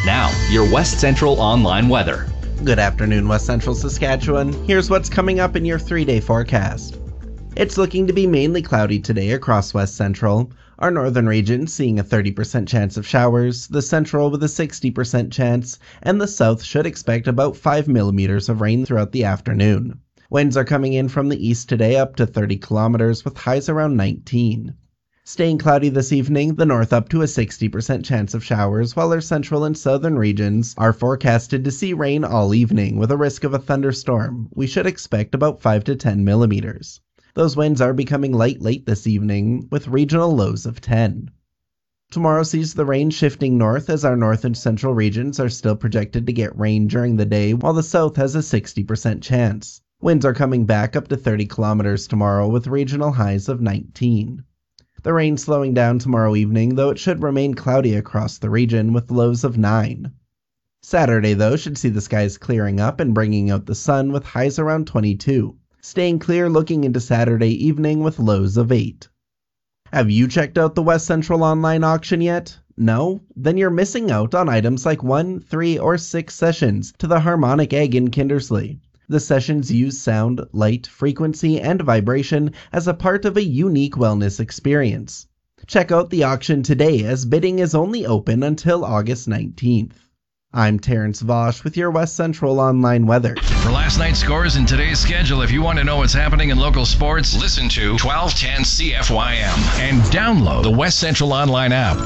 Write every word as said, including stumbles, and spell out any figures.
Now, your West Central Online weather. Good afternoon, West Central Saskatchewan. Here's what's coming up in your three-day forecast. It's looking to be mainly cloudy today across West Central. Our northern region seeing a thirty percent chance of showers, the central with a sixty percent chance, and the south should expect about five millimeters of rain throughout the afternoon. Winds are coming in from the east today up to thirty kilometers with highs around nineteen. Staying cloudy this evening, the north up to a sixty percent chance of showers, while our central and southern regions are forecasted to see rain all evening with a risk of a thunderstorm. We should expect about five to ten millimeters. Those winds are becoming light late this evening, with regional lows of ten. Tomorrow sees the rain shifting north as our north and central regions are still projected to get rain during the day, while the south has a sixty percent chance. Winds are coming back up to thirty kilometers tomorrow with regional highs of nineteen. The rain slowing down tomorrow evening, though it should remain cloudy across the region with lows of nine. Saturday, though, should see the skies clearing up and bringing out the sun with highs around twenty-two. Staying clear looking into Saturday evening with lows of eight. Have you checked out the West Central Online auction yet? No? Then you're missing out on items like one, three, or six sessions to the Harmonic Egg in Kindersley. The sessions use sound, light, frequency, and vibration as a part of a unique wellness experience. Check out the auction today as bidding is only open until August nineteenth. I'm Terrence Vosch with your West Central Online weather. For last night's scores and today's schedule, if you want to know what's happening in local sports, listen to twelve ten C F Y M and download the West Central Online app.